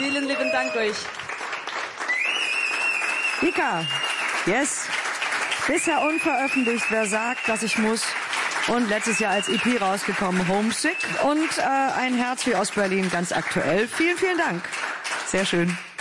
Vielen lieben Dank euch. Ika, yes. Bisher unveröffentlicht, wer sagt, dass ich muss. Und letztes Jahr als EP rausgekommen, Homesick. Und ein Herz wie Ostberlin, ganz aktuell. Vielen, vielen Dank. Sehr schön.